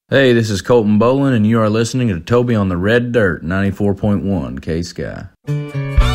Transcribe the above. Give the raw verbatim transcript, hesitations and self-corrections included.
Hey, this is Colton Boland, and you are listening to Toby on the Red Dirt, ninety-four point one K-Sky.